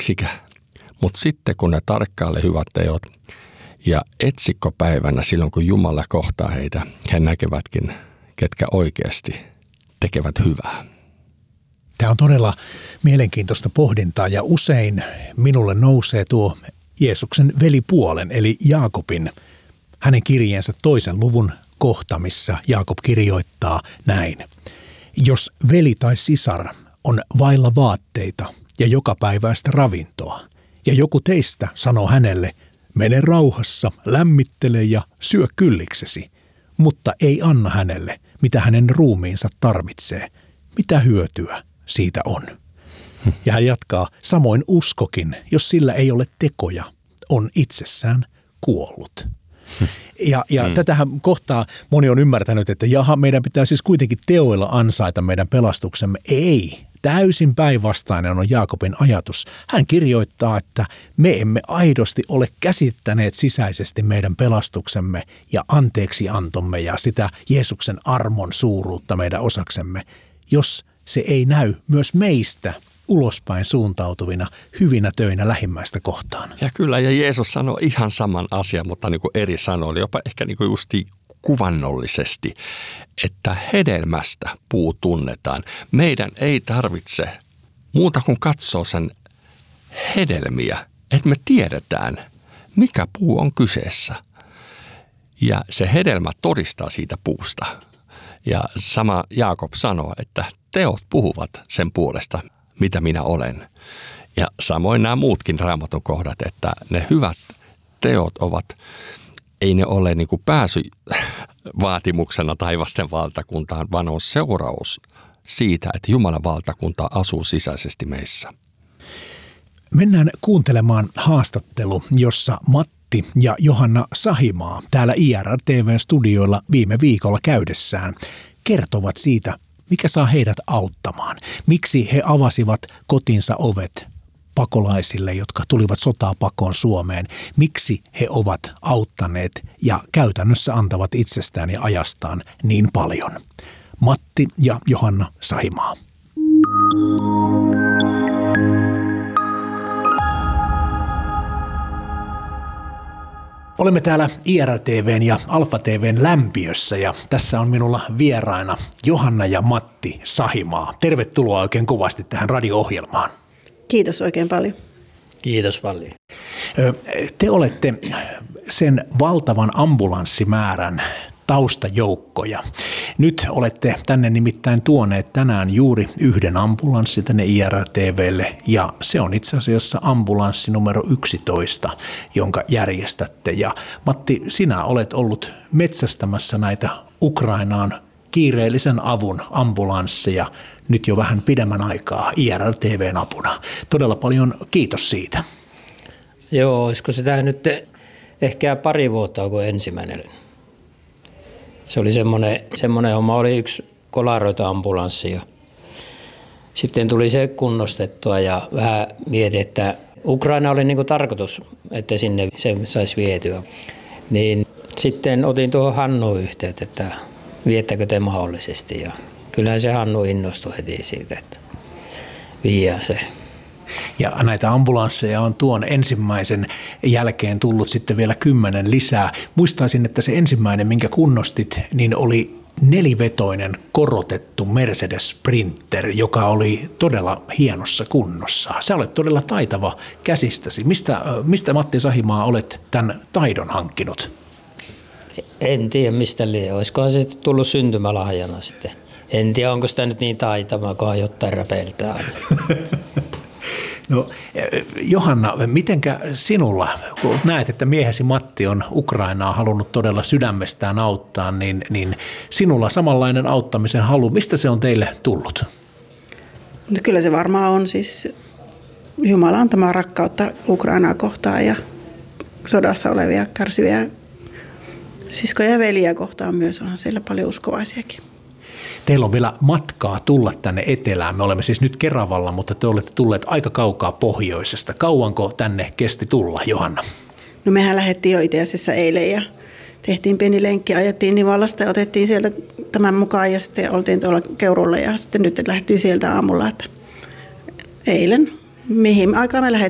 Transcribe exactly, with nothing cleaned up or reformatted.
miksikä. Mutta sitten kun ne tarkkailee hyvät teot ja etsikkopäivänä silloin kun Jumala kohtaa heitä, he näkevätkin, ketkä oikeasti tekevät hyvää. Tämä on todella mielenkiintoista pohdintaa ja usein minulle nousee tuo Jeesuksen velipuolen eli Jaakobin, hänen kirjeensä toisen luvun kohta, missä Jaakob kirjoittaa näin. Jos veli tai sisar on vailla vaatteita ja jokapäiväistä ravintoa, ja joku teistä sanoo hänelle, mene rauhassa, lämmittele ja syö kylliksesi, mutta ei anna hänelle, mitä hänen ruumiinsa tarvitsee, mitä hyötyä siitä on. Ja hän jatkaa, samoin uskokin, jos sillä ei ole tekoja, on itsessään kuollut. Ja, ja hmm. tätähän kohtaa moni on ymmärtänyt, että jaha, meidän pitää siis kuitenkin teoilla ansaita meidän pelastuksemme. Ei, täysin päinvastainen on Jaakobin ajatus. Hän kirjoittaa, että me emme aidosti ole käsittäneet sisäisesti meidän pelastuksemme ja anteeksiantomme ja sitä Jeesuksen armon suuruutta meidän osaksemme, jos se ei näy myös meistä ulospäin suuntautuvina hyvinä töinä lähimmäistä kohtaan. Ja kyllä, ja Jeesus sanoi ihan saman asian, mutta niin kuin eri sanoilla, jopa ehkä niin kuin justi kuvannollisesti, että hedelmästä puu tunnetaan. Meidän ei tarvitse muuta kuin katsoa sen hedelmiä, että me tiedetään, mikä puu on kyseessä. Ja se hedelmä todistaa siitä puusta. Ja sama Jaakob sanoo, että teot puhuvat sen puolesta, mitä minä olen. Ja samoin nämä muutkin Raamatun kohdat, että ne hyvät teot ovat, ei ne ole niin kuin pääsy vaatimuksena taivasten valtakuntaan, vaan on seuraus siitä, että Jumalan valtakunta asuu sisäisesti meissä. Mennään kuuntelemaan haastattelu, jossa Matti ja Johanna Sahimaa täällä I R T V-studioilla viime viikolla käydessään kertovat siitä, mikä saa heidät auttamaan. Miksi he avasivat kotinsa ovet pakolaisille, jotka tulivat sotaa pakoon Suomeen. Miksi he ovat auttaneet ja käytännössä antavat itsestään ja ajastaan niin paljon. Matti ja Johanna Sahimaa. Olemme täällä I R T V:n ja Alfa T V:n lämpiössä ja tässä on minulla vieraina Johanna ja Matti Sahimaa. Tervetuloa oikein kovasti tähän radio-ohjelmaan. Kiitos oikein paljon. Kiitos paljon. Te olette sen valtavan ambulanssimäärän taustajoukkoja. Nyt olette tänne nimittäin tuoneet tänään juuri yhden ambulanssi tänne I R T V:lle ja se on itse asiassa ambulanssi numero yksitoista, jonka järjestätte. Ja Matti, sinä olet ollut metsästämässä näitä Ukrainaan kiireellisen avun ambulansseja nyt jo vähän pidemmän aikaa I R T V:n apuna. Todella paljon kiitos siitä. Joo, olisiko sitä nyt ehkä pari vuotta kuin ensimmäinen. Se oli semmoinen, semmoinen homma, oli yksi Kolaroita-ambulanssi ja sitten tuli se kunnostettua ja vähän mietin, että Ukraina oli niin kuin tarkoitus, että sinne se saisi vietyä. Niin sitten otin tuohon Hannuun yhteyttä, että viettäkö te mahdollisesti ja kyllähän se Hannu innostui heti siitä, että viiää se. Ja näitä ambulansseja on tuon ensimmäisen jälkeen tullut sitten vielä kymmenen lisää. Muistaisin, että se ensimmäinen, minkä kunnostit, niin oli nelivetoinen korotettu Mercedes Sprinter, joka oli todella hienossa kunnossa. Sä olet todella taitava käsistäsi. Mistä, mistä Matti Sahimaa olet tämän taidon hankkinut? En tiedä mistä liian. Olisikohan se sitten tullut syntymälahjana sitten. En tiedä, onko sitä nyt niin taitavaa, kun jotain räpeiltää aina. No, Johanna, mitenkä sinulla, kun näet, että miehesi Matti on Ukrainaa halunnut todella sydämestään auttaa, niin, niin sinulla samanlainen auttamisen halu, mistä se on teille tullut? No kyllä se varmaan on siis Jumalan antamaa rakkautta Ukrainaa kohtaan ja sodassa olevia kärsiviä siskoja ja veliä kohtaan myös, onhan siellä paljon uskovaisiakin. Teillä on vielä matkaa tulla tänne etelään. Me olemme siis nyt Keravalla, mutta te olette tulleet aika kaukaa pohjoisesta. Kauanko tänne kesti tulla, Johanna? No mehän lähdettiin jo itse asiassa eilen ja tehtiin pieni lenkki, ajettiin Nivalasta ja otettiin sieltä tämän mukaan ja sitten oltiin tuolla Keurulla ja sitten nyt lähdettiin sieltä aamulla, että eilen. Mihin aikaan me lähdettiin?